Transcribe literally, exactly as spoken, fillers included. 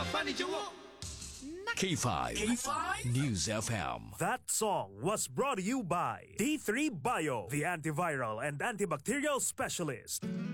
K five, K five News F M. That song was brought to you by D three Bio, the antiviral and antibacterial specialist.